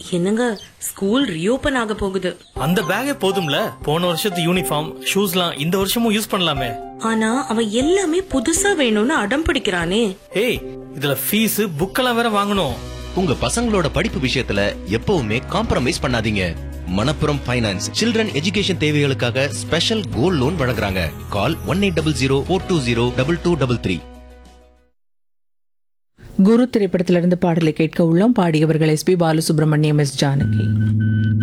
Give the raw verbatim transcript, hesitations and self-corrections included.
என்னங்க, school reopen ஆக போகுது. அந்த பேக்கே போதும்ல, போன வருஷத்து யூனிஃபார்ம் ஷூஸ்லாம் இந்த வருஷமும் யூஸ் பண்ணலாமே. ஆனா அவன் எல்லாமே புதுசா வேணும்னு அடம் பிடிக்கிறானே. ஏய், இதுல ஃபீஸ் புக்கெல்லாம் வேற வாங்கணும். உங்க பசங்களோட படிப்பு விஷயத்துல எப்பவுமே காம்ப்ரமைஸ் பண்ணாதீங்க. மணப்புரம் ஃபைனான்ஸ் சில்ட்ரன் எஜுகேஷன் தேவைகளுக்காக ஸ்பெஷல் கோல்ட் லோன் வழங்குறாங்க. கால் one eight double zero four two zero double two double three. குரு திரைப்படத்திலிருந்து பாடலை கேட்க உள்ளோம். பாடியவர்கள் S B Balasubramaniam, S Janaki.